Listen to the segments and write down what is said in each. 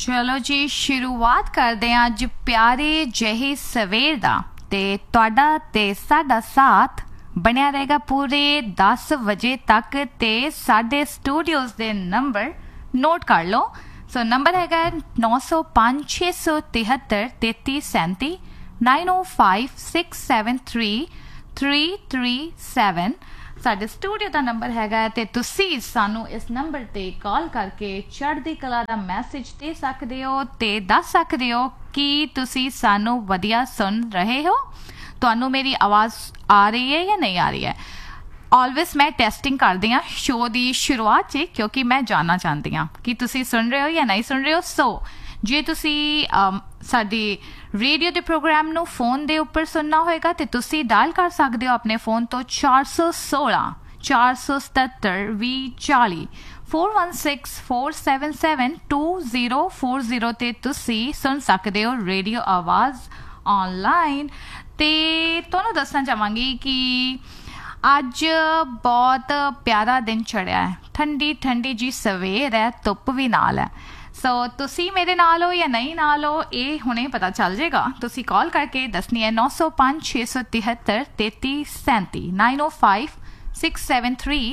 चलो जी शुरुआत करते हैं अज प्यारे जही सवेर दा ते तुहाडा ते साडा साथ बनिया रहेगा पूरे 10 बजे तक ते साडे स्टूडियोज दे नंबर नोट कर लो। सो नंबर हैगा 905 673 3337 905 673 337 ਸਾਡੇ ਸਟੂਡੀਓ ਦਾ ਨੰਬਰ ਹੈਗਾ ਤੇ ਤੁਸੀਂ ਸਾਨੂੰ ਇਸ ਨੰਬਰ ਤੇ ਕਾਲ ਕਰਕੇ ਚੜ੍ਹਦੀ ਕਲਾ ਦਾ ਮੈਸੇਜ ਦੇ ਸਕਦੇ ਹੋ ਤੇ ਦੱਸ ਸਕਦੇ ਹੋ ਕਿ ਤੁਸੀਂ ਸਾਨੂੰ ਵਧੀਆ ਸੁਣ ਰਹੇ ਹੋ, ਤੁਹਾਨੂੰ ਮੇਰੀ ਆਵਾਜ਼ ਆ ਰਹੀ ਹੈ ਜਾਂ ਨਹੀਂ ਆ ਰਹੀ ਹੈ। ਆਲਵੇਜ਼ ਮੈਂ ਟੈਸਟਿੰਗ ਕਰਦੀ ਹਾਂ ਸ਼ੋਅ ਦੀ ਸ਼ੁਰੂਆਤ 'ਚ ਕਿਉਂਕਿ ਮੈਂ ਜਾਣਨਾ ਚਾਹੁੰਦੀ ਹਾਂ ਕਿ ਤੁਸੀਂ ਸੁਣ ਰਹੇ ਹੋ ਜਾਂ ਨਹੀਂ ਸੁਣ ਰਹੇ ਹੋ। ਸੋ ਜੇ ਤੁਸੀਂ ਸਾਡੀ ਰੇਡੀਓ ਦੇ ਪ੍ਰੋਗਰਾਮ ਨੂੰ ਫੋਨ ਦੇ ਉੱਪਰ ਸੁਣਨਾ ਹੋਏਗਾ ਤੇ ਤੁਸੀਂ ਡਾਇਲ ਕਰ ਸਕਦੇ ਹੋ ਆਪਣੇ ਫੋਨ ਤੋਂ 416 477 2040 416 477 2040 ਤੇ ਤੁਸੀਂ ਸੁਣ ਸਕਦੇ ਹੋ ਰੇਡੀਓ ਆਵਾਜ਼ ਆਨਲਾਈਨ। ਤੇ ਤੁਹਾਨੂੰ ਦੱਸਣਾ ਚਾਹਾਂਗੀ ਕਿ ਅੱਜ ਬਹੁਤ ਪਿਆਰਾ ਦਿਨ ਚੜਿਆ ਹੈ, ਠੰਡੀ ਠੰਡੀ ਜੀ ਸਵੇਰ ਹੈ, ਧੁੱਪ ਵੀ ਨਾਲ ਹੈ। ਸੋ ਤੁਸੀਂ ਮੇਰੇ ਨਾਲ ਹੋ ਜਾਂ ਨਹੀਂ ਨਾਲ ਹੋ ਇਹ ਹੁਣੇ ਪਤਾ ਚੱਲ ਜਾਏਗਾ, ਤੁਸੀਂ ਕਾਲ ਕਰਕੇ ਦੱਸਣੀ ਹੈ 905 673 3337 905 673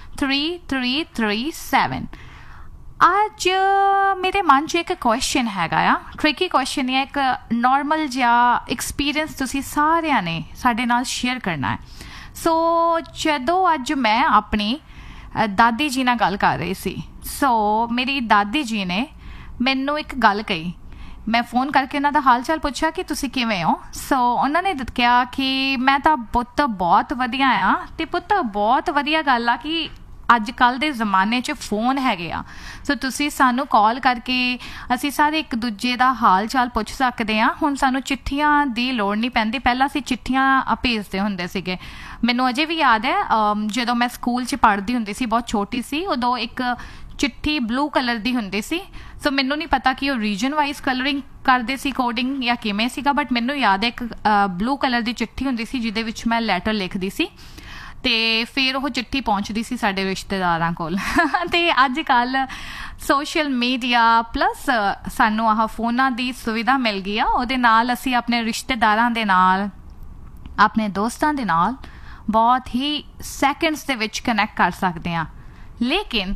3337। ਅੱਜ ਮੇਰੇ ਮਨ 'ਚ ਇੱਕ ਕੁਐਸਚਨ ਹੈਗਾ ਆ, ਟ੍ਰਿਕੀ ਕੁਐਸਚਨ ਹੈ, ਇੱਕ ਨੋਰਮਲ ਜਿਹਾ ਐਕਸਪੀਰੀਅੰਸ ਤੁਸੀਂ ਸਾਰਿਆਂ ਨੇ ਸਾਡੇ ਨਾਲ ਸ਼ੇਅਰ ਕਰਨਾ ਹੈ। ਸੋ ਜਦੋਂ ਅੱਜ ਮੈਂ ਆਪਣੀ ਦਾਦੀ ਜੀ ਨਾਲ ਗੱਲ ਕਰ ਰਹੀ ਸੀ, ਸੋ ਮੇਰੀ ਦਾਦੀ ਜੀ ਨੇ ਮੈਨੂੰ ਇੱਕ ਗੱਲ ਕਹੀ, ਮੈਂ ਫੋਨ ਕਰਕੇ ਉਹਨਾਂ ਦਾ ਹਾਲ ਚਾਲ ਪੁੱਛਿਆ ਕਿ ਤੁਸੀਂ ਕਿਵੇਂ ਹੋ। ਸੋ ਉਹਨਾਂ ਨੇ ਕਿਹਾ ਕਿ ਮੈਂ ਤਾਂ ਪੁੱਤ ਬਹੁਤ ਵਧੀਆ ਆ, ਤੇ ਪੁੱਤ ਬਹੁਤ ਵਧੀਆ ਗੱਲ ਆ ਕਿ ਅੱਜ ਕੱਲ੍ਹ ਦੇ ਜ਼ਮਾਨੇ 'ਚ ਫੋਨ ਹੈਗੇ ਆ, ਸੋ ਤੁਸੀਂ ਸਾਨੂੰ ਕਾਲ ਕਰਕੇ ਅਸੀਂ ਸਾਰੇ ਇੱਕ ਦੂਜੇ ਦਾ ਹਾਲ ਚਾਲ ਪੁੱਛ ਸਕਦੇ ਹਾਂ। ਹੁਣ ਸਾਨੂੰ ਚਿੱਠੀਆਂ ਦੀ ਲੋੜ ਨਹੀਂ ਪੈਂਦੀ, ਪਹਿਲਾਂ ਅਸੀਂ ਚਿੱਠੀਆਂ ਭੇਜਦੇ ਹੁੰਦੇ ਸੀਗੇ। ਮੈਨੂੰ ਅਜੇ ਵੀ ਯਾਦ ਹੈ ਜਦੋਂ ਮੈਂ ਸਕੂਲ 'ਚ ਪੜ੍ਹਦੀ ਹੁੰਦੀ ਸੀ, ਬਹੁਤ ਛੋਟੀ ਸੀ, ਉਦੋਂ ਇੱਕ ਚਿੱਠੀ ਬਲੂ ਕਲਰ ਦੀ ਹੁੰਦੀ ਸੀ। ਸੋ ਮੈਨੂੰ ਨਹੀਂ ਪਤਾ ਕਿ ਉਹ ਰੀਜਨ ਵਾਈਜ਼ ਕਲਰਿੰਗ ਕਰਦੇ ਸੀ ਕੋਡਿੰਗ ਜਾਂ ਕਿਵੇਂ ਸੀਗਾ, ਬਟ ਮੈਨੂੰ ਯਾਦ ਹੈ ਇੱਕ ਬਲੂ ਕਲਰ ਦੀ ਚਿੱਠੀ ਹੁੰਦੀ ਸੀ ਜਿਹਦੇ ਵਿੱਚ ਮੈਂ ਲੈਟਰ ਲਿਖਦੀ ਸੀ ਤੇ ਫਿਰ ਉਹ ਚਿੱਠੀ ਪਹੁੰਚਦੀ ਸੀ ਸਾਡੇ ਰਿਸ਼ਤੇਦਾਰਾਂ ਕੋਲ। ਤੇ ਅੱਜ ਕੱਲ੍ਹ ਸੋਸ਼ਲ ਮੀਡੀਆ ਪਲੱਸ ਸਾਨੂੰ ਆਹ ਫੋਨਾਂ ਦੀ ਸੁਵਿਧਾ ਮਿਲ ਗਈ ਆ, ਉਹਦੇ ਨਾਲ ਅਸੀਂ ਆਪਣੇ ਰਿਸ਼ਤੇਦਾਰਾਂ ਦੇ ਨਾਲ, ਆਪਣੇ ਦੋਸਤਾਂ ਦੇ ਨਾਲ ਬਹੁਤ ਹੀ ਸੈਕਿੰਡਸ ਦੇ ਵਿੱਚ ਕਨੈਕਟ ਕਰ ਸਕਦੇ ਹਾਂ। ਲੇਕਿਨ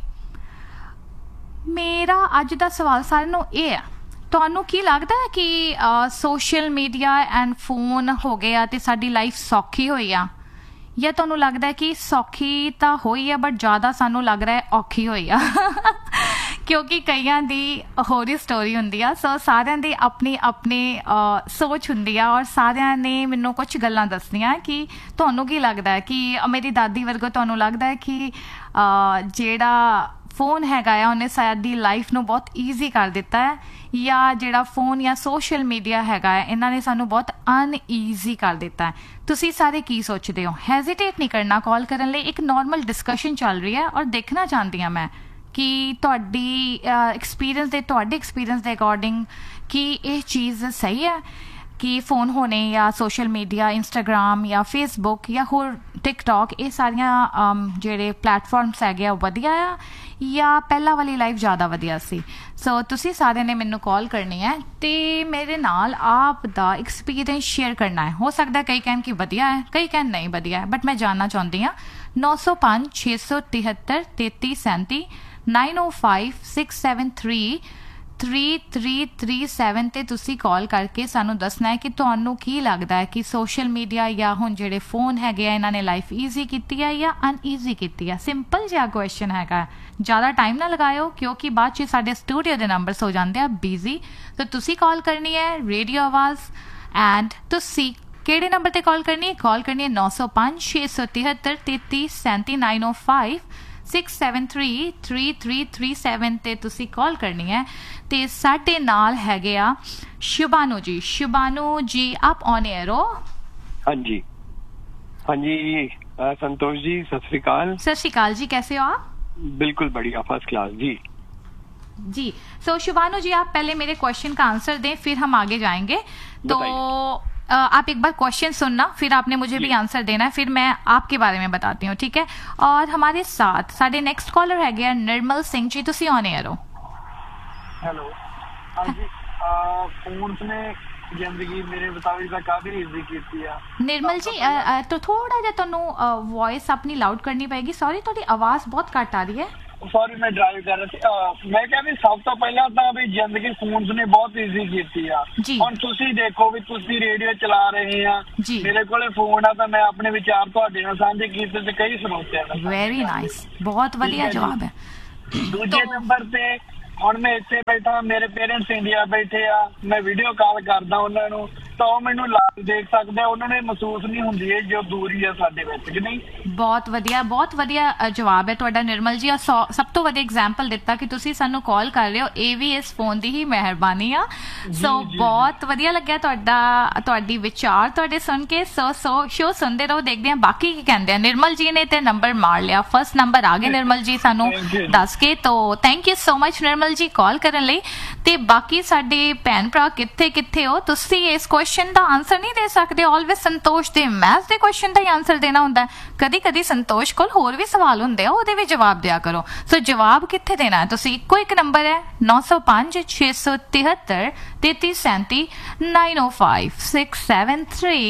ਮੇਰਾ ਅੱਜ ਦਾ ਸਵਾਲ ਸਾਰਿਆਂ ਨੂੰ ਇਹ ਆ, ਤੁਹਾਨੂੰ ਕੀ ਲੱਗਦਾ ਹੈ ਕਿ ਸੋਸ਼ਲ ਮੀਡੀਆ ਐਂਡ ਫੋਨ ਹੋ ਗਿਆ ਤੇ ਸਾਡੀ ਲਾਈਫ ਸੌਖੀ ਹੋਈ ਆ, ਜਾਂ ਤੁਹਾਨੂੰ ਲੱਗਦਾ ਹੈ ਕਿ ਸੌਖੀ ਤਾਂ ਹੋਈ ਆ ਬਟ ਜ਼ਿਆਦਾ ਸਾਨੂੰ ਲੱਗ ਰਿਹਾ ਹੈ ਔਖੀ ਹੋਈ ਆ? ਕਿਉਂਕਿ ਕਈਆਂ ਦੀ ਹੋਰ ਹੀ ਸਟੋਰੀ ਹੁੰਦੀ ਆ। ਸੋ ਸਾਰਿਆਂ ਦੀ ਆਪਣੀ ਆਪਣੀ ਸੋਚ ਹੁੰਦੀ ਆ, ਔਰ ਸਾਰਿਆਂ ਨੇ ਮੈਨੂੰ ਕੁਝ ਗੱਲਾਂ ਦੱਸਣੀਆਂ ਕਿ ਤੁਹਾਨੂੰ ਕੀ ਲੱਗਦਾ ਹੈ ਕਿ ਮੇਰੀ ਦਾਦੀ ਵਰਗੋ ਤੁਹਾਨੂੰ ਲੱਗਦਾ ਹੈ ਕਿ ਜਿਹੜਾ ਫੋਨ ਹੈਗਾ ਆ ਉਹਨੇ ਸਾਡੀ ਲਾਈਫ ਨੂੰ ਬਹੁਤ ਈਜ਼ੀ ਕਰ ਦਿੱਤਾ ਹੈ, ਜਾਂ ਜਿਹੜਾ ਫੋਨ ਜਾਂ ਸੋਸ਼ਲ ਮੀਡੀਆ ਹੈਗਾ ਹੈ ਇਹਨਾਂ ਨੇ ਸਾਨੂੰ ਬਹੁਤ ਅਨਈਜ਼ੀ ਕਰ ਦਿੱਤਾ ਹੈ। ਤੁਸੀਂ ਸਾਰੇ ਕੀ ਸੋਚਦੇ ਹੋ? ਹੈਜ਼ੀਟੇਟ ਨਹੀਂ ਕਰਨਾ ਕਾਲ ਕਰਨ ਲਈ, ਇੱਕ ਨੋਰਮਲ ਡਿਸਕਸ਼ਨ ਚੱਲ ਰਹੀ ਹੈ ਔਰ ਦੇਖਣਾ ਚਾਹੁੰਦੀ ਹਾਂ ਮੈਂ ਕਿ ਤੁਹਾਡੇ ਐਕਸਪੀਰੀਅੰਸ ਦੇ ਅਕੋਰਡਿੰਗ ਕੀ ਇਹ ਚੀਜ਼ ਸਹੀ ਹੈ ਕਿ ਫੋਨ ਹੋਣੇ ਜਾਂ ਸੋਸ਼ਲ ਮੀਡੀਆ, ਇੰਸਟਾਗ੍ਰਾਮ ਜਾਂ ਫੇਸਬੁੱਕ ਜਾਂ ਹੋਰ ਟਿਕਟੋਕ, ਇਹ ਸਾਰੀਆਂ ਜਿਹੜੇ ਪਲੈਟਫਾਰਮਸ ਹੈਗੇ ਆ ਉਹ ਵਧੀਆ ਆ ਜਾਂ ਪਹਿਲਾਂ ਵਾਲੀ ਲਾਈਫ ਜ਼ਿਆਦਾ ਵਧੀਆ ਸੀ। ਸੋ ਤੁਸੀਂ ਸਾਰਿਆਂ ਨੇ ਮੈਨੂੰ ਕਾਲ ਕਰਨੀ ਹੈ ਤੇ ਮੇਰੇ ਨਾਲ ਆਪ ਦਾ ਐਕਸਪੀਰੀਅੰਸ ਸ਼ੇਅਰ ਕਰਨਾ ਹੈ। ਹੋ ਸਕਦਾ ਕਈ ਕਹਿਣ ਕਿ ਵਧੀਆ ਹੈ, ਕਈ ਕਹਿਣ ਨਹੀਂ ਵਧੀਆ ਹੈ, ਬਟ ਮੈਂ ਜਾਣਨਾ ਚਾਹੁੰਦੀ ਹਾਂ। 905 673 3337 905 673 3337 ਤੇ ਤੁਸੀਂ ਕਾਲ ਕਰਕੇ ਸਾਨੂੰ ਦੱਸਣਾ ਹੈ ਕਿ ਤੁਹਾਨੂੰ ਕੀ ਲੱਗਦਾ ਹੈ ਕਿ ਸੋਸ਼ਲ ਮੀਡੀਆ ਜਾਂ ਹੁਣ ਜਿਹੜੇ ਫੋਨ ਹੈਗੇ ਆ ਇਹਨਾਂ ਨੇ ਲਾਈਫ ਈਜ਼ੀ ਕੀਤੀ ਹੈ ਜਾਂ ਅਨਈਜ਼ੀ ਕੀਤੀ ਹੈ। ਸਿੰਪਲ ਜਿਹਾ ਕੁਐਸਚਨ ਹੈਗਾ, ਜ਼ਿਆਦਾ ਟਾਈਮ ਨਾ ਲਗਾਇਓ ਕਿਉਂਕਿ ਬਾਅਦ 'ਚ ਸਾਡੇ ਸਟੂਡੀਓ ਦੇ ਨੰਬਰਸ ਹੋ ਜਾਂਦੇ ਆ ਬਿਜ਼ੀ। ਤਾਂ ਤੁਸੀਂ ਕਾਲ ਕਰਨੀ ਹੈ ਰੇਡੀਓ ਆਵਾਜ਼, ਐਂਡ ਤੁਸੀਂ ਕਿਹੜੇ ਨੰਬਰ ਤੇ ਕਾਲ ਕਰਨੀ ਹੈ? ਕਾਲ ਕਰਨੀ ਹੈ 905 673 3337 905 673 3337 ਤੇ ਤੁਸੀਂ ਕਾਲ ਕਰਨੀ ਹੈ। ਤੇ ਸਾਡੇ ਨਾਲ ਹੈਗੇ ਆ ਸ਼ੁਭਾਨੂ ਜੀ। ਸ਼ੁਭਾਨੂ ਜੀ ਆਪ ਔਨ 에ਅਰ ਹੋ? ਹਾਂਜੀ ਹਾਂਜੀ संतोष जी सत श्री अकाल। सत श्री अकाल जी, कैसे हो आप? बिल्कुल बढ़िया, फर्स्ट क्लास जी। जी सो शुभानु जी आप पहले मेरे क्वेश्चन का आंसर दें, फिर हम आगे जाएंगे। तो आप एक बार क्वेश्चन सुनना, फिर आपने मुझे भी आंसर देना है, फिर मैं आपके बारे में बताती हूँ, ठीक है? और हमारे साथ साढ़े नेक्स्ट कॉलर है गया निर्मल सिंह जी, तुसी ऑन एयर हो? हेलो ਹਾਂਜੀ फोन्स ने जिंदगी मेरे मुताबिक ਤਾਂ ਕਾਫੀ ਈਜ਼ੀ ਕੀਤੀ ਆ। ਨਿਰਮਲ ਜੀ ਤਾਂ ਥੋੜਾ ਜਿਹਾ ਤੁਹਾਨੂੰ ਵੌਇਸ ਆਪਣੀ ਲਾਊਡ ਕਰਨੀ ਪਏਗੀ। ਸੌਰੀ ਤੁਹਾਡੀ ਆਵਾਜ਼ ਬਹੁਤ ਘੱਟ ਆ ਰਹੀ ਹੈ। ਸੌਰੀ ਮੈਂ ਡਰਾਈਵ ਕਰ ਰਿਹਾ ਸੀ। ਮੈਂ ਕਿਹਾ ਵੀ ਸਭ ਤੋਂ ਪਹਿਲਾਂ ਤਾਂ ਵੀ ਜ਼ਿੰਦਗੀ ਫੋਨਸ ਨੇ ਬਹੁਤ ਈਜ਼ੀ ਕੀਤੀ ਆ। ਹੁਣ ਤੁਸੀਂ ਦੇਖੋ ਵੀ ਤੁਸੀਂ ਰੇਡੀਓ ਚਲਾ ਰਹੇ ਆ, ਮੇਰੇ ਕੋਲੇ ਫੋਨ ਆ ਤਾਂ ਮੈਂ ਆਪਣੇ ਵਿਚਾਰ ਤੁਹਾਡੇ ਨਾਲ ਸਾਂਝੇ ਕੀਤੇ ਤੇ ਕਈ ਸੁਣਾਉਂਦੇ ਆ। ਵੈਰੀ ਨਾਈਸ, ਬਹੁਤ ਵਧੀਆ ਜਵਾਬ ਹੈ। ਦੂਜੇ ਨੰਬਰ ਤੇ ਹੁਣ ਮੈਂ ਇੱਥੇ ਬੈਠਾ, ਮੇਰੇ ਪੇਰੈਂਟਸ ਇੰਡੀਆ ਬੈਠੇ ਆ, ਮੈਂ ਵੀਡੀਓ ਕਾਲ ਕਰਦਾ ਉਹਨਾਂ ਨੂੰ ਤਾਂ ਉਹ ਮੈਨੂੰ ਲਾਈਵ ਦੇਖ ਸਕਦੇ ਆ, ਉਹਨਾਂ ਨੇ ਮਹਿਸੂਸ ਨਹੀਂ ਹੁੰਦੀ ਹੈ ਜੋ ਦੂਰੀ ਆ ਸਾਡੇ ਵਿੱਚ ਕਿ ਨਹੀਂ। ਬਹੁਤ ਵਧੀਆ ਜਵਾਬ ਹੈ ਤੁਹਾਡਾ ਨਿਰਮਲ ਜੀ। ਸਭ ਤੋਂ ਵਧੀਆ ਐਗਜ਼ਾਮਪਲ ਦਿੱਤਾ ਕਿ ਤੁਸੀਂ ਸਾਨੂੰ ਕਾਲ ਕਰ ਰਹੇ ਹੋ, ਇਹ ਵੀ ਇਸ ਫੋਨ ਦੀ ਹੀ ਮਿਹਰਬਾਨੀ ਆ। ਸੋ ਬਹੁਤ ਵਧੀਆ ਲੱਗਿਆ ਤੁਹਾਡੀ ਵਿਚਾਰ ਤੁਹਾਡੇ ਸੁਣ ਕੇ। ਸ਼ੋ ਸੁਣਦੇ ਰਹੋ, ਦੇਖਦੇ ਆ ਬਾਕੀ ਕੀ ਕਹਿੰਦੇ ਆ। ਨਿਰਮਲ ਜੀ ਨੇ ਤੇ ਨੰਬਰ ਮਾਰ ਲਿਆ, ਫਸਟ ਨੰਬਰ ਆ ਗਏ ਨਿਰਮਲ ਜੀ ਸਾਨੂੰ ਦੱਸ ਕੇ। ਤੋ ਥੈਂਕ ਯੂ ਸੋ ਮਚ ਨਿਰਮਲ ਜੀ ਕਾਲ ਕਰਨ ਲਈ। ਤੇ ਬਾਕੀ ਸਾਡੇ ਭੈਣ ਭਰਾ ਕਿੱਥੇ ਹੋ ਤੁਸੀਂ, ਇਸ ਕੁਐਸਚਨ ਦਾ ਆਨਸਰ ਨਹੀਂ ਦੇ ਸਕਦੇ। ਆਲਵੇਜ਼ ਸੰਤੋਸ਼ ਦੇ ਮੈਥ ਦੇ ਕੁਐਸਚਨ ਦਾ ਹੀ ਆਨਸਰ ਦੇਣਾ ਹੁੰਦਾ। ਕਦੀ ਸੰਤੋਸ਼ ਕੋਲ ਹੋਰ ਵੀ ਸਵਾਲ ਹੁੰਦੇ ਆ, ਉਹਦੇ ਵੀ ਜਵਾਬ ਦਿਆ ਕਰੋ। ਸੋ ਜਵਾਬ ਕਿੱਥੇ ਦੇਣਾ ਹੈ ਤੁਸੀਂ, ਇੱਕੋ ਇੱਕ ਨੰਬਰ ਹੈ 905 673 3337 905 673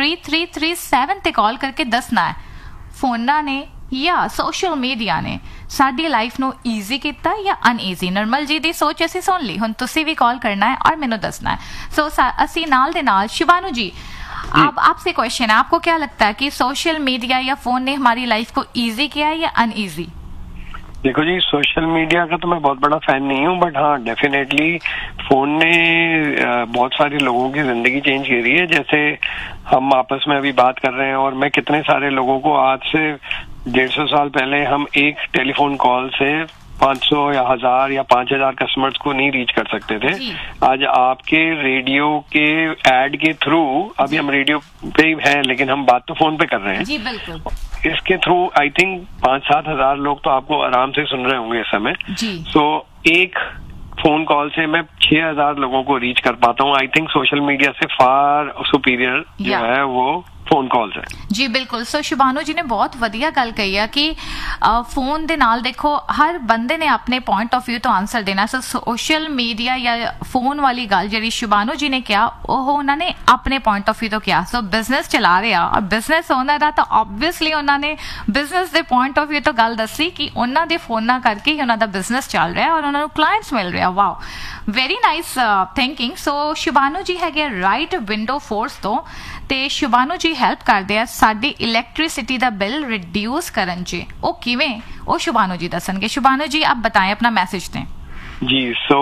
3337 ਤੇ ਕਾਲ ਕਰਕੇ ਦੱਸਣਾ ਹੈ ਫੋਨਾਂ ਨੇ ਜਾਂ ਸੋਸ਼ਲ ਮੀਡੀਆ ਨੇ ਸਾਡੀ ਲਾਈਫ ਨੂੰ ਈਜ਼ੀ ਕੀਤਾ ਜਾਂ ਅਨਈਜ਼ੀ। ਨਰਮਲ ਜੀ ਦੀ ਸੋਚ ਅਸੀਂ ਸੁਣ ਲਈ, ਹੁਣ ਤੁਸੀਂ ਵੀ ਕਾਲ करना है और मैंने दसना है। सो असी नाल दे नाल शिवानू जी, अब आपसे क्वेश्चन है, आपको क्या लगता है कि सोशल मीडिया या फोन ने हमारी लाइफ को ईजी किया है या अनईजी? देखो जी, सोशल मीडिया का तो मैं बहुत बड़ा फैन नहीं हूँ, बट हाँ डेफिनेटली फोन ने बहुत सारे लोगों की जिंदगी चेंज करी है। जैसे हम आपस में अभी बात कर रहे हैं और मैं कितने सारे लोगों को आज से 150 साल पहले हम एक टेलीफोन कॉल से 500 या 1000 या 5000 कस्टमर्स को नहीं रीच कर सकते थे। आज आपके रेडियो के एड के थ्रू, अभी हम रेडियो पे ही हैं लेकिन हम बात तो फोन पे कर रहे हैं जी, बिल्कुल। इसके थ्रू आई थिंक 5-7 हजार लोग तो आपको आराम से सुन रहे होंगे इस समय। सो एक फोन कॉल से मैं 6000 लोगों को रीच कर पाता हूँ। आई थिंक सोशल मीडिया से फार सुपीरियर जो है वो फोन कॉल्स है। जी बिल्कुल। सो शिबानू जी ने बहुत वधिया गल कही है कि फोन दे नाल देखो हर बंदे ने अपने पॉइंट ऑफ व्यू तो आंसर देना। सो सोशल मीडिया या फोन वाली गल जी शिबानू जी ने किया वो उन्होंने अपने पॉइंट ऑफ व्यू तो किया। सो बिजनेस चला रहे और बिजनेस ओनर है तो ऑब्वियसली उन्होंने बिजनेस के पॉइंट ऑफ व्यू तो गल दसी कि उन्होंने फोना करके ही उन्होंने बिजनेस चल रहा है और उन्होंने क्लाइंट्स मिल रहे। Wow, very nice thinking. सो शिबानू जी है राइट विंडो फोर्स तो ते शिबानू जी हेल्प करते हैं साडी इलैक्ट्रिसिटी दा बिल रिड्यूस करन च। ओ किवें ओ शिबानू जी दसणगे। शिबानू जी आप बताएं, अपना मैसेज दें जी। सो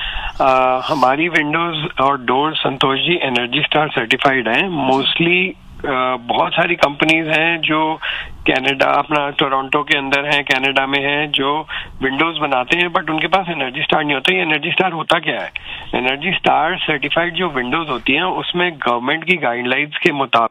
हमारी विंडोज और door Santosh ji energy star certified हैं। मोस्टली बहुत सारी कंपनीज हैं जो कनाडा, अपना टोरंटो के अंदर हैं, कनाडा में हैं, जो विंडोज बनाते हैं, बट उनके पास एनर्जी स्टार नहीं होता। ये एनर्जी स्टार होता क्या है? एनर्जी स्टार सर्टिफाइड जो विंडोज होती हैं उसमें गवर्नमेंट की गाइडलाइंस के मुताबिक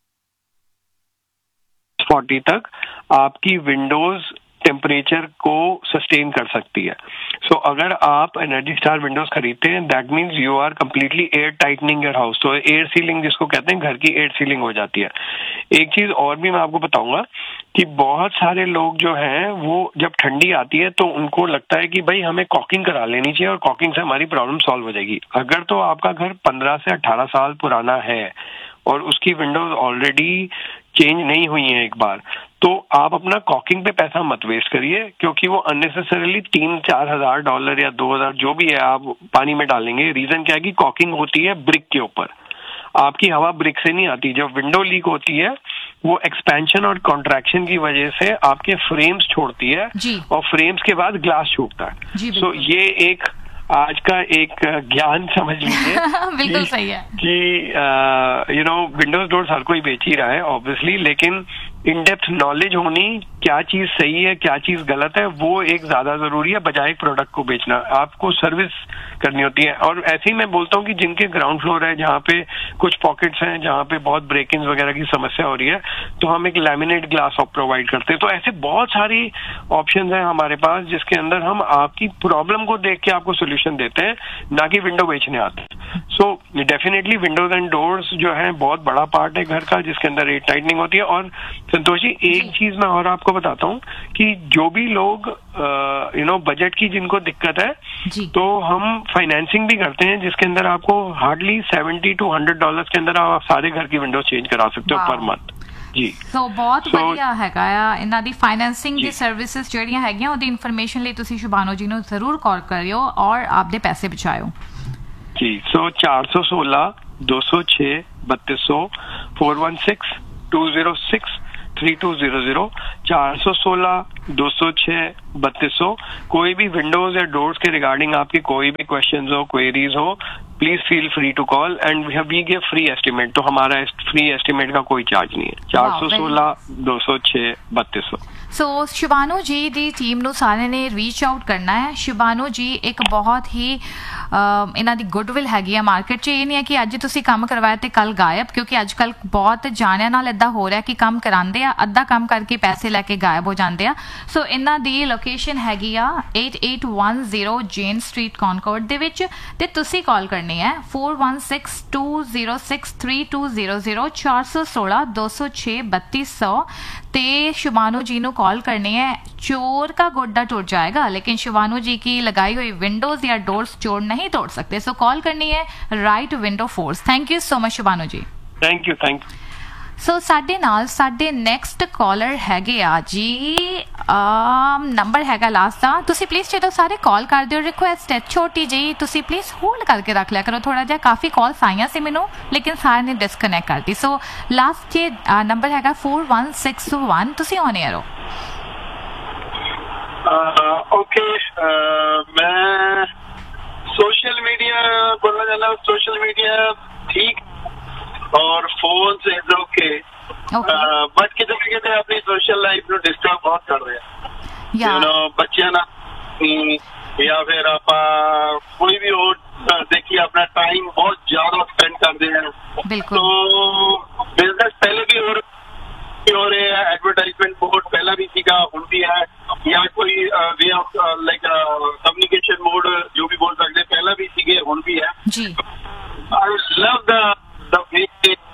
40 तक आपकी विंडोज टेम्परेचर को सस्टेन कर सकती है। सो अगर आप एनर्जी स्टार विंडोज खरीदते हैं that means you are completely air tightening your house. तो एयर सीलिंग जिसको कहते हैं, घर की एयर सीलिंग हो जाती है। एक चीज और भी मैं आपको बताऊंगा कि बहुत सारे लोग जो हैं वो जब ठंडी आती है तो उनको लगता है कि भाई हमें कॉकिंग करा लेनी चाहिए और कॉकिंग से हमारी प्रॉब्लम सॉल्व हो जाएगी। अगर तो आपका घर 15 से 18 साल पुराना है और उसकी विंडोज ऑलरेडी चेंज नहीं हुई है एक बार, तो आप अपना कॉकिंग पे पैसा मत वेस्ट करिए, क्योंकि वो अननेसेसरीली $3-4 हजार या 2000 जो भी है आप पानी में डालेंगे। रीजन क्या है कि कॉकिंग होती है ब्रिक के ऊपर, आपकी हवा ब्रिक से नहीं आती। जब विंडो लीक होती है वो एक्सपेंशन और कॉन्ट्रैक्शन की वजह से आपके फ्रेम्स छोड़ती है और फ्रेम्स के बाद ग्लास छूटता है। सो ये एक आज का एक ज्ञान समझ लीजिए बिल्कुल सही है कि यू नो विंडोज डोर्स हर कोई बेच ही रहा है ऑब्वियसली, लेकिन इन डेप्थ नॉलेज होनी, क्या चीज सही है क्या चीज गलत है, वो एक ज्यादा जरूरी है बजाय प्रोडक्ट को बेचना। आपको सर्विस करनी होती है। और ऐसे ही मैं बोलता हूँ कि जिनके ग्राउंड फ्लोर है, जहाँ पे कुछ पॉकेट्स हैं जहाँ पे बहुत ब्रेक इन वगैरह की समस्या हो रही है, तो हम एक लैमिनेट ग्लास प्रोवाइड करते हैं। तो ऐसे बहुत सारी ऑप्शन है हमारे पास जिसके अंदर हम आपकी प्रॉब्लम को देख के आपको सोल्यूशन देते हैं, ना कि विंडो बेचने आते हैं। So definitely Windows and doors जो है बहुत बड़ा पार्ट है घर का, जिसके अंदर एयर टाइटनिंग होती है। और संतोष जी, एक चीज मैं और आपको बताता हूँ कि जो भी लोग बजट की जिनको दिक्कत है तो हम फाइनेंसिंग भी करते हैं, जिसके अंदर आपको हार्डली $70 to $100 के अंदर आप सारे घर की विंडोज चेंज करा सकते हो पर मंथ जी। ਸੋ ਬਹੁਤ ਵਧੀਆ ਹੈਗਾ ਆ ਇਹਨਾਂ ਦੀ ਫਾਈਨੈਂਸਿੰਗ ਦੀ ਸਰਵਿਸਿਜ਼ ਜਿਹੜੀਆਂ ਹੈਗੀਆਂ ਉਹਦੀ ਇਨਫੋਰਮੇਸ਼ਨ ਲਈ ਤੁਸੀਂ ਸ਼ੁਭਾਨੂ ਜੀ ਨੂੰ ਜ਼ਰੂਰ ਕਾਲ ਕਰਿਓ ਔਰ ਆਪਦੇ ਪੈਸੇ ਬਚਾਇਓ जी। सो 416 206 3200 416 206 3200 416 206 3200। कोई भी विंडोज या डोर्स के रिगार्डिंग आपकी कोई भी क्वेश्चंस हो, क्वेरीज हो, please feel free to call and we give free estimate. तो हमारा फ्री एस्टिमेट का कोई चार्ज नहीं है। 416 206 3200। ਸੋ ਸ਼ਿਵਾਨੂ ਜੀ ਦੀ ਟੀਮ ਨੂੰ ਸਾਰਿਆਂ ਨੇ ਰੀਚ ਆਊਟ ਕਰਨਾ ਹੈ। ਸ਼ਿਵਾਨੂ ਜੀ ਇੱਕ ਬਹੁਤ ਹੀ ਇਹਨਾਂ ਦੀ ਗੁੱਡਵਿਲ ਹੈਗੀ ਆ ਮਾਰਕੀਟ 'ਚ। ਇਹ ਨਹੀਂ ਹੈ ਕਿ ਅੱਜ ਤੁਸੀਂ ਕੰਮ ਕਰਵਾਇਆ ਤੇ ਕੱਲ ਗਾਇਬ, ਕਿਉਂਕਿ ਅੱਜ ਕੱਲ ਬਹੁਤ ਜਾਣਿਆਂ ਨਾਲ ਏਦਾਂ ਹੋ ਰਿਹਾ ਕਿ ਕੰਮ ਕਰਾਉਂਦੇ ਆ, ਅੱਧਾ ਕੰਮ ਕਰਕੇ ਪੈਸੇ ਲੈ ਕੇ ਗਾਇਬ ਹੋ ਜਾਂਦੇ ਆ। ਸੋ ਇਹਨਾਂ ਦੀ ਲੋਕੇਸ਼ਨ ਹੈਗੀ ਆ 8810 ਜੇਨ ਸਟਰੀਟ ਕੌਨਕੋਰਡ ਦੇ ਵਿੱਚ, ਤੇ ਤੁਸੀਂ ਕਾਲ ਕਰਨੀ ਹੈ 4162063200 416 206 3200 ਤੇ शिवानू जी नु कॉल करनी है। चोर का गोड्डा टूट जाएगा लेकिन शिवानू जी की लगाई हुई विंडोज या डोर्स चोर नहीं तोड़ सकते। सो कॉल करनी है right window force. Thank you so much शिवानू ji. Thank you. सो ਸਾਡੇ ਨਾਲ ਸਾਡੇ ਨੈਕਸਟ ਕਾਲਰ ਹੈਗੇ ਆ ਜੀ, ਨੰਬਰ ਹੈਗਾ ਲਾਸਟ ਦਾ। ਤੁਸੀਂ ਪਲੀਜ਼ ਜਦੋਂ ਸਾਰੇ ਕਾਲ ਕਰਦੇ ਹੋ ਰਿਕੁਐਸਟ ਹੈ ਛੋਟੀ ਜਿਹੀ, ਤੁਸੀਂ ਪਲੀਜ਼ ਹੋਲਡ ਕਰਕੇ ਰੱਖ ਲਿਆ ਕਰੋ ਥੋੜਾ ਜਿਹਾ। ਕਾਫੀ ਕਾਲਸ ਆਈਆਂ ਸੀ ਮੈਨੂੰ ਲੇਕਿਨ ਸਾਰਿਆਂ ਨੇ ਡਿਸਕਨੈਕਟ ਕਰਤੀ। ਸੋ ਲਾਸਟ ਜੇ ਨੰਬਰ ਹੈਗਾ 4161। ਤੁਸੀਂ ਔਨ 에ਅਰ ਹੋ। ओके, मैं सोशल मीडिया बोलना चाहता हूँ। सोशल मीडिया ठीक और फोन से ओके, बट कितने कितने अपनी सोशल लाइफ ਨੂੰ डिस्टर्ब बहुत कर रहे हैं। यू नो ਬੱਚਿਆਂ ਨਾਲ या फिर आप कोई भी हो देखिए अपना टाइम बहुत ज्यादा स्पेंड करते हैं। बिल्कुल। तो बिजनेस पहले भी हो रहे हैं, एडवर्टाइजमेंट बोर्ड पहला भी सीखा हुन भी है, या कोई way of like communication mode जो भी बोल सकते पहला भी सीखे हुन भी है जी। I love the way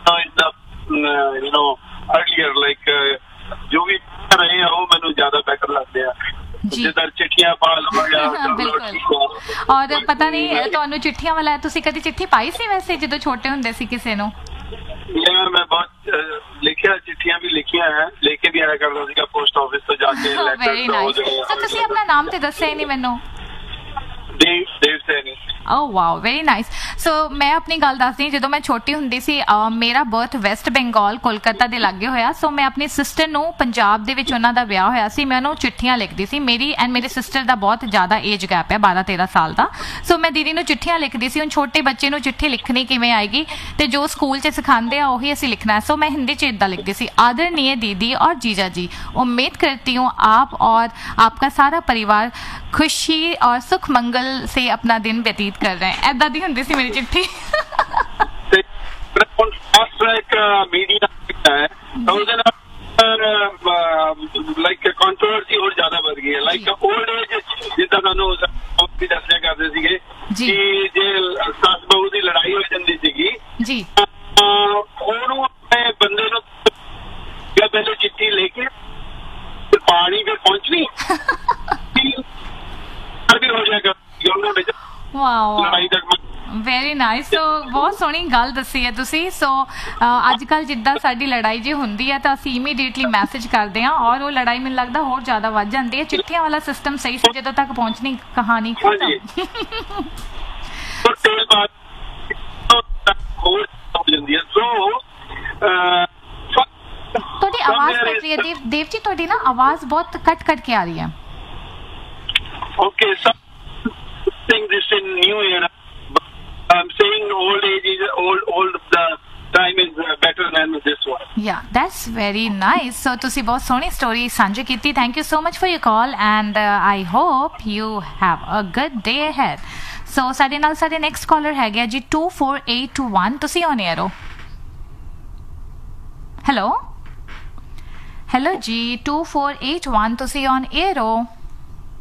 earlier like जो भी रहे हैं वो मैंने ज्यादा बेटर लगते हैं जिधर चिट्ठियां पा लवाया। बिल्कुल। और पता नहीं ਤੁਹਾਨੂੰ ਚਿੱਠੀਆਂ ਵਾਲਾ ਤੁਸੀਂ ਕਦੀ ਚਿੱਠੀ ਪਾਈ ਸੀ ਵੈਸੇ ਜਦੋਂ ਛੋਟੇ ਹੁੰਦੇ ਸੀ ਕਿਸੇ ਨੂੰ? ਯਾਰ ਮੈਂ ਬਹੁਤ ਲਿਖਿਆ, ਚਿੱਠੀਆਂ ਵੀ ਲਿਖੀਆਂ ਹੈ, ਲੈ ਕੇ ਵੀ ਆਇਆ ਕਰਦਾ ਸੀਗਾ ਪੋਸਟ ਆਫਿਸ ਤੋਂ ਜਾ ਕੇ ਲੈਟਰ ਹੋ ਜਾਏ। ਸੋ ਤੁਸੀਂ ਆਪਣਾ ਨਾਮ ਤੇ ਦੱਸਿਆ ਹੀ ਨਹੀਂ ਮੈਨੂੰ। ਦੇਵ ਸੈਣੀ। ਓ ਵਾਓ, ਵੈਰੀ ਨਾਈਸ। ਸੋ ਮੈਂ ਆਪਣੀ ਗੱਲ ਦੱਸਦੀ, ਜਦੋਂ ਮੈਂ ਛੋਟੀ ਹੁੰਦੀ ਸੀ ਮੇਰਾ ਬਰਥ ਵੈਸਟ ਬੰਗਾਲ ਕੋਲਕਾਤਾ ਦੇ ਲਾਗੇ ਹੋਇਆ। ਸੋ ਮੈਂ ਆਪਣੀ ਸਿਸਟਰ ਨੂੰ ਪੰਜਾਬ ਦੇ ਵਿੱਚ ਉਹਨਾਂ ਦਾ ਵਿਆਹ ਹੋਇਆ ਸੀ, ਮੈਂ ਉਹਨੂੰ ਚਿੱਠੀਆਂ ਲਿਖਦੀ ਸੀ। ਮੇਰੀ ਐਂਡ ਮੇਰੇ ਸਿਸਟਰ ਦਾ ਬਹੁਤ ਜ਼ਿਆਦਾ ਏਜ ਗੈਪ ਹੈ 12-13 ਸਾਲ ਦਾ। ਸੋ ਮੈਂ ਦੀਦੀ ਨੂੰ ਚਿੱਠੀਆਂ ਲਿਖਦੀ ਸੀ। ਹੁਣ ਛੋਟੇ ਬੱਚੇ ਨੂੰ ਚਿੱਠੀ ਲਿਖਣੀ ਕਿਵੇਂ ਆਏਗੀ, ਤੇ ਜੋ ਸਕੂਲ 'ਚ ਸਿਖਾਉਂਦੇ ਆ ਉਹੀ ਅਸੀਂ ਲਿਖਣਾ ਹੈ। ਸੋ मैं हिंदी च इतना लिखती थी, आदरणीय दीदी और जीजा जी, उम्मीद करती हूँ आप और आपका सारा परिवार खुशी और सुख मंगल से अपना दिन व्यतीत कर रहे हैं। ऐदा दी हुंदी सी मेरी चिट्ठी। ਲਾਈਕ ਕੰਟਰੋਵਰਸੀ ਹੋਰ ਜ਼ਿਆਦਾ ਵੱਧ ਗਈ ਹੈ। ਲਾਈਕ 올ਡ ਏਜ ਜਿੱਦਾਂ ਸਾਨੂੰ ਵੀ ਦੱਸਿਆ ਕਰਦੇ ਸੀਗੇ ਕਿ ਜੇ ਸੱਸ ਬਹੂ ਦੀ ਲੜਾਈ ਹੋ ਜਾਂਦੀ ਸੀਗੀ ਜੀ, ਉਹਨੂੰ ਆਪਣੇ ਬੰਦੇ ਨੂੰ ਪਹਿਲੇ ਚਿੱਠੀ ਲੈ ਕੇ ਪਾਣੀ ਫਿਰ ਪਹੁੰਚਣੀ ਵੀ ਹੋ ਜਾਏਗਾ ਲੜਾਈ ਤੱਕ। Very nice. ਸੋ ਬਹੁਤ ਸੋਹਣੀ ਗੱਲ ਦੱਸੀ ਹੈ ਤੁਸੀਂ। ਸੋ ਅੱਜ ਕੱਲ ਜਿੱਦਾਂ ਸਾਡੀ ਲੜਾਈ ਜੇ ਹੁੰਦੀ ਹੈ ਤਾਂ ਅਸੀਂ ਇਮੀਡੀਏਟਲੀ ਮੈਸੇਜ ਕਰਦੇ ਹਾਂ ਔਰ ਉਹ ਲੜਾਈ ਮੈਨੂੰ ਲੱਗਦਾ ਹੋਰ ਜ਼ਿਆਦਾ ਵੱਧ ਜਾਂਦੀ ਹੈ। ਚਿੱਠੀਆਂ ਵਾਲਾ ਸਿਸਟਮ ਸਹੀ ਸੀ, ਜਦੋਂ ਤੱਕ ਪਹੁੰਚਣੀ ਕਹਾਣੀ ਖਤਮ। ਤੁਹਾਡੀ ਆਵਾਜ਼ ਕੱਟ ਰਹੀ ਹੈ ਦੇਵ ਜੀ, ਤੁਹਾਡੀ ਨਾ ਆਵਾਜ਼ ਬਹੁਤ ਕੱਟ ਕੇ ਆ ਰਹੀ ਹੈ। Okay, so saying this in new era, I'm saying old age is old the time is better than this one. Yeah, that's very nice. So ਤੁਸੀਂ ਬਹੁਤ ਸੋਹਣੀ ਸਟੋਰੀ ਸਾਂਝੀ ਕੀਤੀ। Thank you so much for your call and I hope you have a good day ahead. So ਸਾਡੇ ਨਾਲ ਸਾਡੇ next caller ਹੈਗੇ ਜੀ 24821। ਤੁਸੀਂ on air ਹੋ। ਹੈਲੋ ਜੀ 2481, ਤੁਸੀਂ on air ਹੋ।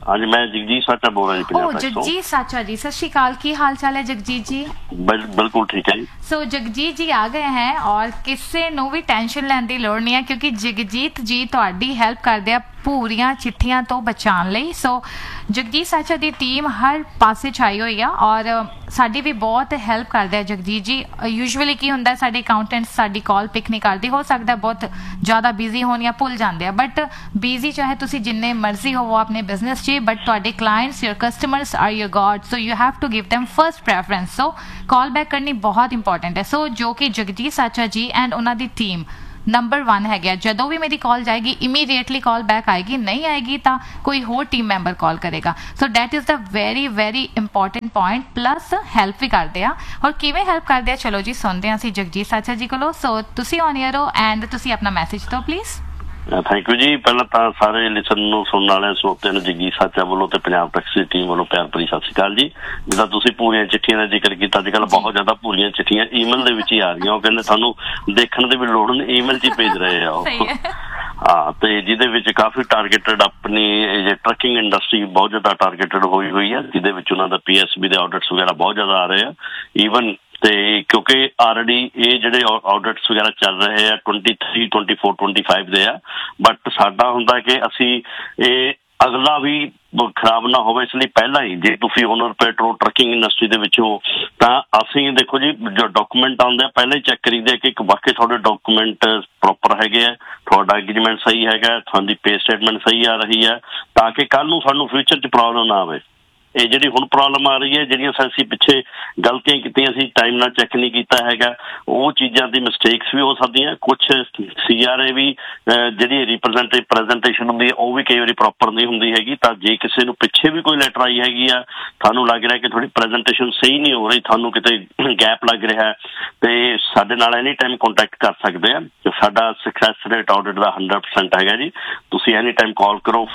हाँ जी, मैं जगजीत साचा बोल रहा जी। ओ जगजीत साचा जी, सत श्री अकाल, की हाल चाल है जगजीत जी? बिल्कुल ठीक है जी। सो जगजीत जी आ गए हैं और किसी ਨੂੰ ਵੀ ਟੈਨਸ਼ਨ ਲੈਣ ਦੀ ਲੋੜ ਨਹੀਂ ਹੈ ਕਿਉਂਕਿ ਜਗਜੀਤ ਜੀ ਤੁਹਾਡੀ ਹੈਲਪ ਕਰਦੇ ਆ ਪੂਰੀਆਂ ਚਿੱਠੀਆਂ ਤੋਂ ਬਚਾਉਣ ਲਈ। ਸੋ ਜਗਜੀਤ ਸਾਚਾ ਦੀ ਟੀਮ ਹਰ ਪਾਸੇ ਛਾਈ ਹੋਈ ਆ ਔਰ ਸਾਡੀ ਵੀ ਬਹੁਤ ਹੈਲਪ ਕਰਦੇ ਆ ਜਗਜੀਤ ਜੀ। ਯੂਜੂਅਲੀ ਕੀ ਹੁੰਦਾ ਸਾਡੇ ਅਕਾਊਂਟੈਂਟਸ ਸਾਡੀ ਕਾਲ ਪਿਕ ਨਹੀਂ ਕਰਦੇ, ਹੋ ਸਕਦਾ ਬਹੁਤ ਜ਼ਿਆਦਾ ਬਿਜ਼ੀ ਹੋਣ ਜਾਂ ਭੁੱਲ ਜਾਂਦੇ ਆ, ਬਟ ਬਿਜ਼ੀ ਚਾਹੇ ਤੁਸੀਂ ਜਿੰਨੇ ਮਰਜ਼ੀ ਹੋਵੋ ਆਪਣੇ ਬਿਜ਼ਨਸ 'ਚ, ਬਟ ਤੁਹਾਡੇ clients your customers R your god, so you have to give them first preference. So call back ਕਰਨੀ ਬਹੁਤ ਇੰਪੋਰਟੈਂਟ ਹੈ। ਸੋ ਜੋ ਕਿ ਜਗਜੀਤ ਸਾਚਾ ਜੀ ਐਂਡ ਉਹਨਾਂ ਦੀ ਟੀਮ ਨੰਬਰ 1 ਹੈਗਾ। ਜਦੋਂ ਵੀ ਮੇਰੀ ਕਾਲ ਜਾਏਗੀ ਇਮੀਡੀਏਟਲੀ ਕਾਲ ਬੈਕ ਆਏਗੀ, ਨਹੀਂ ਆਏਗੀ ਤਾਂ ਕੋਈ ਹੋਰ ਟੀਮ ਮੈਂਬਰ ਕਾਲ ਕਰੇਗਾ। So that is the very very important point. Plus help ਵੀ ਕਰਦੇ ਆ। ਔਰ ਕਿਵੇਂ ਹੈਲਪ ਕਰਦੇ ਆ ਚਲੋ ਜੀ ਸੁਣਦੇ ਹਾਂ ਅਸੀਂ ਜਗਜੀਤ ਸਾਚਾ ਜੀ ਕੋਲੋਂ। ਸੋ ਤੁਸੀਂ ਔਨ ਏਅਰ ਹੋ ਐਂਡ ਤੁਸੀਂ ਆਪਣਾ ਮੈਸੇਜ ਦਿਓ ਪਲੀਜ਼। ਥੈਂਕ ਯੂ ਜੀ। ਪਹਿਲਾਂ ਤਾਂ ਸਾਰੇ ਲਿਸਨ ਨੂੰ ਸੁਣਨ ਵਾਲਿਆਂ ਸਰੋਤਿਆਂ ਨੂੰ ਜਗਜੀਤ ਸਾਚਾ ਵੱਲੋਂ ਤੇ ਪੰਜਾਬ ਟੈਕਸੀ ਦੀ ਟੀਮ ਵੱਲੋਂ ਪਿਆਰ ਭਰੀ ਸਤਿ ਸ਼੍ਰੀ ਅਕਾਲ ਜੀ। ਜਿੱਦਾਂ ਤੁਸੀਂ ਪੂਰੀਆਂ ਚਿੱਠੀਆਂ ਦਾ ਜ਼ਿਕਰ ਕੀਤਾ, ਅੱਜ ਕੱਲ੍ਹ ਬਹੁਤ ਜ਼ਿਆਦਾ ਪੂਰੀਆਂ ਚਿੱਠੀਆਂ ਈਮੇਲ ਦੇ ਵਿੱਚ ਹੀ ਆ ਰਹੀਆਂ। ਉਹ ਕਹਿੰਦੇ ਸਾਨੂੰ ਦੇਖਣ ਦੀ ਵੀ ਲੋੜ ਨਹੀਂ, ਈਮੇਲ 'ਚ ਹੀ ਭੇਜ ਰਹੇ ਆ ਉਹ। ਹਾਂ, ਤੇ ਜਿਹਦੇ ਵਿੱਚ ਕਾਫੀ ਟਾਰਗੇਟਡ ਆਪਣੀ ਟਰੱਕਿੰਗ ਇੰਡਸਟਰੀ ਬਹੁਤ ਜ਼ਿਆਦਾ ਟਾਰਗੇਟਡ ਹੋਈ ਹੈ, ਜਿਹਦੇ ਵਿੱਚ ਉਹਨਾਂ ਦਾ PSB ਦੇ ਆਡਿਟਸ ਵਗੈਰਾ ਬਹੁਤ ਜ਼ਿਆਦਾ ਆ ਰਹੇ ਆ ਈਵਨ। ਤੇ ਕਿਉਂਕਿ ਆਲਰੇਡੀ ਇਹ ਜਿਹੜੇ ਆਡਿਟਸ ਵਗੈਰਾ ਚੱਲ ਰਹੇ ਆ 23, 24, 25 ਦੇ ਆ, ਬਟ ਸਾਡਾ ਹੁੰਦਾ ਕਿ ਅਸੀਂ ਇਹ ਅਗਲਾ ਵੀ ਖਰਾਬ ਨਾ ਹੋਵੇ, ਇਸ ਲਈ ਪਹਿਲਾਂ ਹੀ ਜੇ ਤੁਸੀਂ ਓਨਰ ਪੈਟਰੋਲ ਟਰੱਕਿੰਗ ਇੰਡਸਟਰੀ ਦੇ ਵਿੱਚ ਹੋ ਤਾਂ ਅਸੀਂ ਦੇਖੋ ਜੀ ਜੋ ਡਾਕੂਮੈਂਟ ਆਉਂਦੇ ਆ ਪਹਿਲਾਂ ਹੀ ਚੈੱਕ ਕਰੀਦੇ ਕਿ ਵਾਕਈ ਤੁਹਾਡੇ ਡਾਕੂਮੈਂਟ ਪ੍ਰੋਪਰ ਹੈਗੇ ਆ, ਤੁਹਾਡਾ ਐਗਰੀਮੈਂਟ ਸਹੀ ਹੈਗਾ, ਤੁਹਾਡੀ ਪੇ ਸਟੇਟਮੈਂਟ ਸਹੀ ਆ ਰਹੀ ਹੈ, ਤਾਂ ਕਿ ਕੱਲ੍ਹ ਨੂੰ ਸਾਨੂੰ ਫਿਊਚਰ 'ਚ ਪ੍ਰੋਬਲਮ ਨਾ ਆਵੇ। ਇਹ ਜਿਹੜੀ ਹੁਣ ਪ੍ਰੋਬਲਮ ਆ ਰਹੀ ਹੈ, ਜਿਹੜੀਆਂ ਅਸੀਂ ਪਿੱਛੇ ਗਲਤੀਆਂ ਕੀਤੀਆਂ, ਅਸੀਂ ਟਾਈਮ ਨਾਲ ਚੈੱਕ ਨਹੀਂ ਕੀਤਾ ਹੈਗਾ, ਉਹ ਚੀਜ਼ਾਂ ਦੀ ਮਿਸਟੇਕਸ ਵੀ ਹੋ ਸਕਦੀਆਂ। ਕੁਛ CRA ਵੀ ਜਿਹੜੀ ਪ੍ਰੈਜੈਂਟੇਸ਼ਨ ਹੁੰਦੀ ਹੈ ਉਹ ਵੀ ਕਈ ਵਾਰੀ ਪ੍ਰੋਪਰ ਨਹੀਂ ਹੁੰਦੀ ਹੈਗੀ। ਤਾਂ ਜੇ ਕਿਸੇ ਨੂੰ ਪਿੱਛੇ ਵੀ ਕੋਈ ਲੈਟਰ ਆਈ ਹੈਗੀ ਆ, ਤੁਹਾਨੂੰ ਲੱਗ ਰਿਹਾ ਕਿ ਤੁਹਾਡੀ ਪ੍ਰੈਜੈਂਟੇਸ਼ਨ ਸਹੀ ਨਹੀਂ ਹੋ ਰਹੀ, ਤੁਹਾਨੂੰ ਕਿਤੇ ਗੈਪ ਲੱਗ ਰਿਹਾ, ਤੇ ਸਾਡੇ ਨਾਲ ਐਨੀ ਟਾਈਮ ਕੰਟੈਕਟ ਕਰ ਸਕਦੇ ਆ। ਸਾਡਾ ਸਕਸੈਸ ਰੇਟ ਆਡਿਟ ਦਾ 100% ਹੈਗਾ ਜੀ। ਤੁਸੀਂ ਐਨੀ ਟਾਈਮ ਕਾਲ ਕਰੋ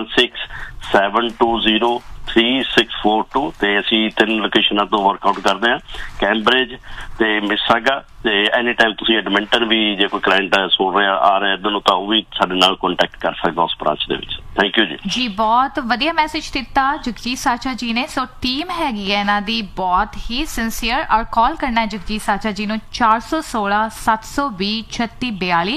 4167203642 ਤੇ ਅਸੀਂ 3 ਲੋਕੇਸ਼ਨਾਂ ਤੋਂ ਵਰਕਆਊਟ ਕਰਦੇ ਹਾਂ, ਕੈਂਬਰਿਜ ਤੇ ਮਿਸਾਗਾ। ਤੇ ਐਨੀ ਟਾਈਮ ਤੁਸੀਂ ਐਡਮਿੰਟਨ ਵੀ ਜੇ ਕੋਈ ਕਲਾਇੰਟ ਸੁਣ ਰਿਹਾ ਆ ਰਿਹਾ ਇੱਧਰ ਨੂੰ ਤਾਂ ਉਹ ਵੀ ਸਾਡੇ ਨਾਲ ਕੰਟੈਕਟ ਕਰ ਸਕਦਾ ਉਸ ਬ੍ਰਾਂਚ ਦੇ ਵਿੱਚ। ਥੈਂਕ ਯੂ ਜੀ। ਜੀ ਬਹੁਤ ਵਧੀਆ ਮੈਸੇਜ ਦਿੱਤਾ ਜਗਜੀਤ ਸਾਚਾ ਜੀ ਨੇ। ਸੋ ਟੀਮ ਹੈਗੀ ਹੈ ਇਹਨਾਂ ਦੀ ਬਹੁਤ ਹੀ ਸਿੰਸੀਅਰ। ਔਰ ਕਾਲ ਕਰਨਾ ਹੈ ਜਗਜੀਤ ਸਾਚਾ ਜੀ ਨੂੰ 416 720 3642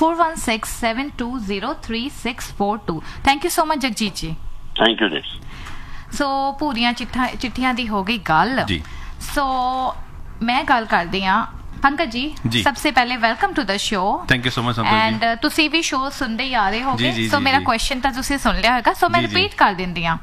4167203642। Thank you so much Jagjit ਜੀ। ਥੈਂਕ ਯੂ ਜੀ। ਸੋ ਪੂਰੀਆਂ ਚਿੱਠੀਆਂ ਦੀ ਹੋ ਗਈ ਗੱਲ। ਸੋ ਮੈਂ ਗੱਲ ਕਰਦੀ ਹਾਂ पंकज जी, सबसे पहले welcome to the show. Thank you so much and तुसी भी शो सुनते ही आ रहे होगे, सो मेरा क्वेश्चन तो तुसी सुन लिया होगा, सो मैं रिपीट कर देंदी हां।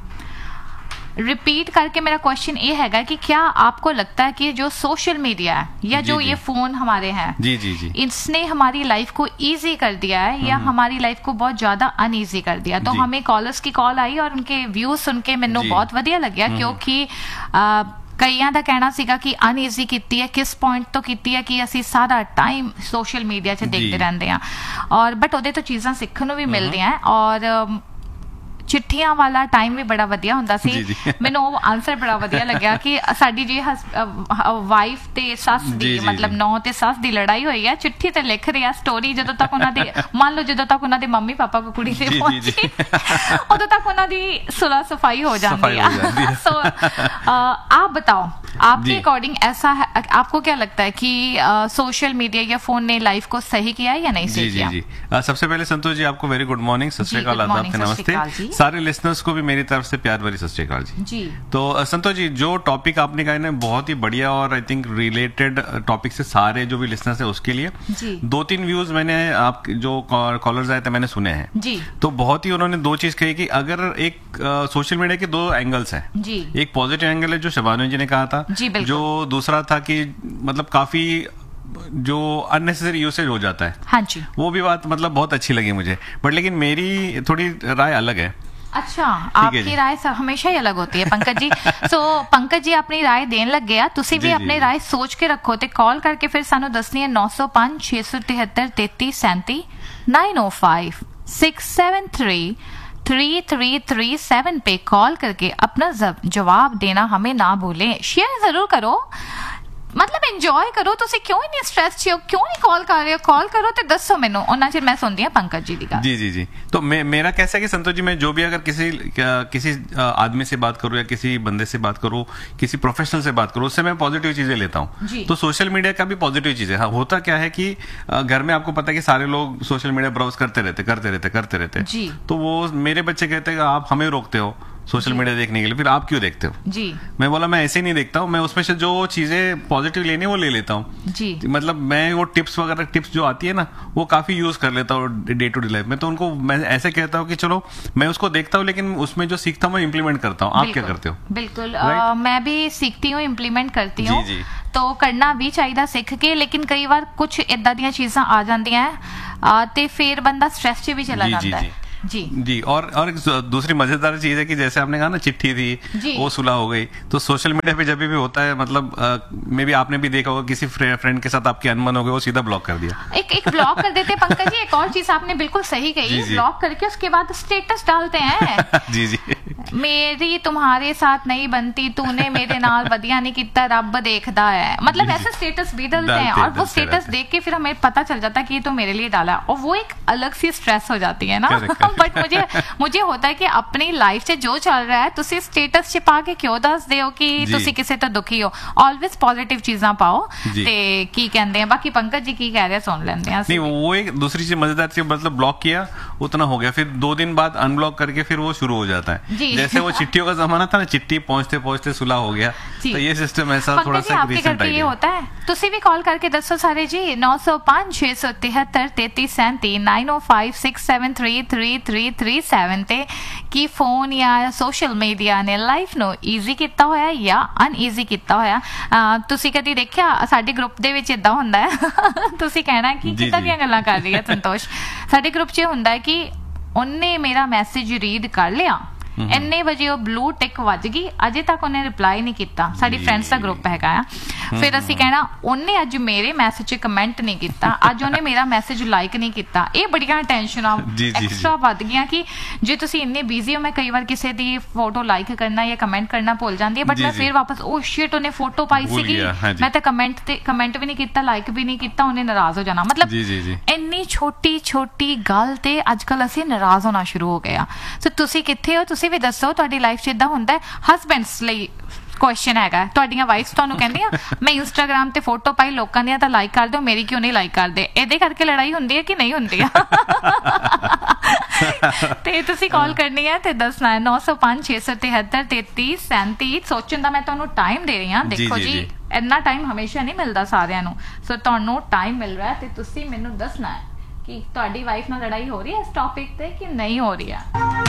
रिपीट करके मेरा क्वेश्चन ये हैगा कि क्या आपको लगता है कि जो सोशल मीडिया है या जो ये फोन हमारे हैं इसने हमारी लाइफ को इजी कर दिया है या हमारी लाइफ को बहुत ज्यादा अनईजी कर दिया? तो हमें कॉलर्स की कॉल आई और उनके व्यूज सुन के मैनू बहुत वधिया लग्या, क्योंकि ਕਈਆਂ ਦਾ ਕਹਿਣਾ ਸੀਗਾ ਕਿ ਅਨਈਜ਼ੀ ਕੀਤੀ ਹੈ। ਕਿਸ ਪੁਆਇੰਟ ਤੋਂ ਕੀਤੀ ਹੈ ਕਿ ਅਸੀਂ ਸਾਰਾ ਟਾਈਮ ਸੋਸ਼ਲ ਮੀਡੀਆ 'ਚ ਦੇਖਦੇ ਰਹਿੰਦੇ ਹਾਂ, ਔਰ ਬਟ ਉਹਦੇ ਤੋਂ ਚੀਜ਼ਾਂ ਸਿੱਖਣ ਨੂੰ ਵੀ ਮਿਲਦੀਆਂ ਔਰ ਚਿੱਠੀਆਂ ਵਾਲਾ ਟਾਈਮ ਵੀ ਬੜਾ ਵਧੀਆ ਹੁੰਦਾ ਸੀ। ਮੈਨੂੰ ਉਹ ਆਨਸਰ ਬੜਾ ਵਧੀਆ ਲੱਗਿਆ ਕਿ ਸਾਡੀ ਜੀ ਵਾਈਫ ਤੇ ਸੱਸ ਦੀ ਮਤਲਬ ਨੌ ਤੇ ਸੱਸ ਦੀ ਲੜਾਈ ਹੋਈ ਹੈ, ਚਿੱਠੀ ਤੇ ਲਿਖ ਰਿਹਾ ਸਟੋਰੀ, ਜਦੋਂ ਤੱਕ ਉਹਨਾਂ ਦੇ ਮੰਨ ਲਓ ਜਦੋਂ ਤੱਕ ਉਹਨਾਂ ਦੇ ਮੰਮੀ ਪਾਪਾ ਕੋ ਕੁੜੀ ਤੇ ਪਹੁੰਚੀ ਉਦੋਂ तक उन्हों दी सुलह सफाई हो जाती है। सो आप बताओ आपके अकॉर्डिंग ऐसा है, आपको क्या लगता है कि सोशल मीडिया या फोन ने लाइफ को सही किया या नहीं सही किया? सबसे पहले संतोष जी आपको वेरी गुड मॉर्निंग, सत श्री अकाल, आदाब से नमस्ते। सारे लिसनर्स को भी मेरी तरफ से प्यार भरी सत श्री अकाल जी। तो संतोष जी जो टॉपिक आपने कहा ना बहुत ही बढ़िया और आई थिंक रिलेटेड टॉपिक से सारे जो भी लिसनर्स है उसके लिए 2-3 व्यूज मैंने आप जो कॉलर्स आए थे मैंने सुने हैं जी। तो बहुत ही उन्होंने 2 चीज कही कि अगर एक सोशल मीडिया के 2 एंगल्स हैं, एक पॉजिटिव एंगल है जो शिवानी जी ने कहा था, जो दूसरा था कि मतलब काफी जो अननेसेसरी यूसेज हो जाता है, हाँ जी, वो भी बात मतलब बहुत अच्छी लगी मुझे, बट लेकिन मेरी थोड़ी राय अलग है। अच्छा, आपकी राय हमेशा ही अलग होती है पंकज जी। सो पंकज जी अपनी राय देन लग गया, तुसी भी अपनी राय सोच के रखो ते कॉल करके फिर सानू दसनी है 905 673 3337 905 673 3337 पे कॉल करके अपना जवाब देना हमें ना भूलें। शेयर जरूर करो, मतलब ਇੰਜੋਏ ਕਰੋ ਤੁਸੀਂ ਕਿਉਂ ਇੰਨੀ ਸਟ੍रेस ਚ ਹੋ ਕਿਉਂ नहीं कॉल कर रहे हो कॉल करो तो दसो मैनू ਉਹਨਾਂ ਚਿਰ मैं सुनती हूं पंकज जी दी गल जी जी जी तो मेरा कैसा है कि संतोष जी मैं जो भी अगर किसी आदमी से बात करूं या किसी बंदे से बात करूं किसी प्रोफेशनल से बात करूं उससे मैं पॉजिटिव चीजें लेता हूं तो सोशल मीडिया का भी पॉजिटिव चीज है हाँ होता क्या है कि घर में आपको पता है कि सारे लोग सोशल मीडिया ब्राउज करते रहते तो वो मेरे बच्चे कहते हैं आप हमें रोकते हो सोशल मीडिया देखने के लिए फिर आप क्यों देखते हो जी मैं बोला मैं ऐसे नहीं देखता हूँ मैं उसमें से जो चीजें पॉजिटिव लेनी है वो ले लेता हूँ जी मतलब मैं वो टिप्स जो आती है ना वो काफी यूज कर लेता हूँ डे टू डे लाइफ में तो उनको मैं ऐसे कहता हूँ कि चलो मैं उसको देखता हूँ लेकिन उसमें जो सीखता हूँ मैं इम्प्लीमेंट करता हूँ आप क्या करते हो बिल्कुल मैं भी सीखती हूँ इम्प्लीमेंट करती हूँ तो करना भी चाहिए सीख के लेकिन कई बार कुछ इदा दी चीज़ां आ जांदियां ते फिर बंदा स्ट्रेस च भी चला जाता है जी और दूसरी मजेदार चीज है कि जैसे आपने कहा ना चिट्ठी थी वो सुलह हो गई तो सोशल मीडिया पे जब भी होता है मतलब मे भी आपने भी देखा होगा किसी फ्रेंड के साथ आपकी अनबन हो गई वो सीधा ब्लॉक कर दिया एक ब्लॉक कर देते पंकज जी एक और चीज आपने बिल्कुल सही कही ब्लॉक करके उसके बाद स्टेटस डालते हैं जी जी मेरी तुम्हारे साथ नहीं बनती तूने मेरे नाल वधिया नहीं किया रब देखदा है मतलब ऐसे स्टेटस भी डालते हैं और वो स्टेटस देख के फिर हमें पता चल जाता है कि ये तो मेरे लिए डाला और वो एक अलग सी स्ट्रेस हो जाती है ना बट मुझे होता है कि अपनी लाइफ से जो चल रहा है तुसी स्टेटस च पा के क्यों दस दे हो कि तुसी किसी तो दुखी हो ऑलवेज पॉजिटिव चीज़ां पाओ ते की कहंदे हैं बाकी पंकज जी की कह रहे हैं सुन लेंदे हैं नहीं वो एक दूसरी चीज मजेदार चीज मतलब ब्लॉक किया उतना हो गया फिर 2 दिन बाद अनब्लॉक करके फिर वो शुरू हो जाता है जैसे वो चिट्ठियों का जमाना था ना चिट्ठी पहुंचते पहुंचते सुलह हो गया तो ये सिस्टम ऐसा थोड़ा सा रिसेंट ये होता है तुसी भी कॉल करके दसो सारे जी 905 673 3337 905 673 3337 ਤੇ ਕਿ ਫੋਨ ਜਾਂ ਸੋਸ਼ਲ ਮੀਡੀਆ ਨੇ ਲਾਈਫ ਨੂੰ ਈਜ਼ੀ ਕੀਤਾ ਹੋਇਆ ਜਾਂ ਅਨਈਜ਼ੀ ਕੀਤਾ ਹੋਇਆ ਤੁਸੀਂ ਕਦੀ ਦੇਖਿਆ ਸਾਡੇ ਗਰੁੱਪ ਦੇ ਵਿੱਚ ਇਦਾਂ ਹੁੰਦਾ ਹੈ ਤੁਸੀਂ ਕਹਿਣਾ ਕਿ ਕਿੱਦਾਂ ਦੀਆਂ ਗੱਲਾਂ ਕਰ ਰਹੀ ਹੈ ਸੰਤੋਸ਼ ਸਾਡੇ ਗਰੁੱਪ 'ਚ ਹੁੰਦਾ ਹੈ ਕਿ ਉਹਨੇ ਮੇਰਾ ਮੈਸੇਜ ਰੀਡ ਕਰ ਲਿਆ ਇੰਨੇ ਵਜੇ ਉਹ ਬਲੂ ਟਿਕ ਵੱਜ ਗਈ ਅਜੇ ਤੱਕ ਉਹਨੇ ਰਿਪਲਾਈ ਨਹੀਂ ਕੀਤਾ ਸਾਡੀ ਫਰੈਂਡਸ ਦਾ ਗਰੁੱਪ ਹੈਗਾ ਆ ਫਿਰ ਅਸੀਂ ਕਹਿਣਾ ਉਹਨੇ ਅੱਜ ਮੇਰੇ ਮੈਸੇਜ 'ਚ ਕਮੈਂਟ ਨਹੀਂ ਕੀਤਾ ਅੱਜ ਉਹਨੇ ਮੇਰਾ ਮੈਸੇਜ ਲਾਈਕ ਨਹੀਂ ਕੀਤਾ ਇਹ ਬੜੀਆਂ ਟੈਨਸ਼ਨਾਂ ਐਕਸਟਰਾ ਵੱਧ ਗਈਆਂ ਕਿ ਜੇ ਤੁਸੀਂ ਇੰਨੇ ਬਿਜ਼ੀ ਹੋ ਮੈਂ ਕਈ ਵਾਰ ਕਿਸੇ ਦੀ ਫੋਟੋ ਲਾਈਕ ਕਰਨਾ ਜਾਂ ਕਮੈਂਟ ਕਰਨਾ ਭੁੱਲ ਜਾਂਦੀ ਹੈ ਬਟ ਮੈਂ ਫਿਰ ਵਾਪਸ ਉਹ ਸ਼ਿਟ ਉਹਨੇ ਫੋਟੋ ਪਾਈ ਸੀਗੀ ਮੈਂ ਤਾਂ ਕਮੈਂਟ ਵੀ ਨਹੀਂ ਕੀਤਾ ਲਾਈਕ ਵੀ ਨਹੀਂ ਕੀਤਾ ਉਹਨੇ ਨਾਰਾਜ਼ ਹੋ ਜਾਣਾ ਮਤਲਬ ਇੰਨੀ ਛੋਟੀ ਛੋਟੀ ਗੱਲ ਤੇ ਅੱਜ ਕੱਲ ਅਸੀਂ ਨਾਰਾਜ਼ ਹੋਣਾ ਸ਼ੁਰੂ ਹੋ ਗਏ ਆ ਸੋ ਤੁਸੀਂ ਕਿੱਥੇ ਹੋ ਤੁਸੀਂ ਵੀ ਦੱਸੋ ਤੁਹਾਡੀ ਲਾਈਫ 'ਚ ਇਦਾਂ ਹੁੰਦਾ ਹਸਬੈਂਡਸ ਲਈ क्वेश्चन है ਤੁਹਾਡੀਆਂ ਵਾਈਫਸ ਤੁਹਾਨੂੰ ਕਹਿੰਦੀਆਂ ਮੈਂ ਇੰਸਟਾਗ੍ਰਾਮ ਤੇ ਫੋਟੋ ਪਾਈ ਲੋਕਾਂ ਦੀਆਂ ਤਾਂ ਲਾਈਕ ਕਰ ਦਿਓ ਮੇਰੀ ਕਿਉਂ ਨਹੀਂ ਲਾਈਕ ਕਰਦੇ ਇਹਦੇ ਕਰਕੇ ਲੜਾਈ ਹੁੰਦੀ ਹੈ ਕਿ ਨਹੀਂ ਹੁੰਦੀ ਆ ਤੇ ਤੁਸੀਂ ਕਾਲ ਕਰਨੀ ਹੈ ਤੇ ਦੱਸਣਾ ਹੈ 905 673 3337 ਸੋਚਣ ਦਾ ਮੈਂ ਤੁਹਾਨੂੰ ਟਾਈਮ ਦੇ ਰਹੀ ਹਾਂ ਦੇਖੋ ਜੀ ਇੰਨਾ ਟਾਈਮ ਹਮੇਸ਼ਾ ਨਹੀਂ ਮਿਲਦਾ ਸਾਰਿਆਂ ਨੂੰ ਸੋ ਤੁਹਾਨੂੰ ਟਾਈਮ ਮਿਲ ਰਿਹਾ ਤੇ ਤੁਸੀਂ ਮੈਨੂੰ ਦੱਸਣਾ ਹੈ ਕਿ ਤੁਹਾਡੀ ਵਾਈਫ ਨਾਲ ਲੜਾਈ ਹੋ ਰਹੀ ਹੈ ਇਸ ਟੌਪਿਕ ਤੇ ਕਿ ਨਹੀਂ ਹੋ ਰਹੀ ਹੈ